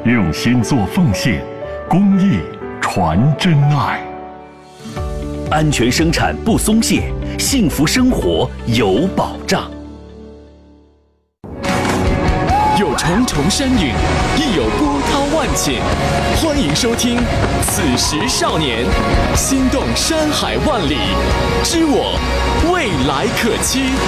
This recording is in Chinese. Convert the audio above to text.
用心做奉献，公益传真爱。 安全生产不松懈，幸福生活有保障。 有重重山岭，亦有波涛万顷。欢迎收听《此时少年》，心动山海万里，知我未来可期。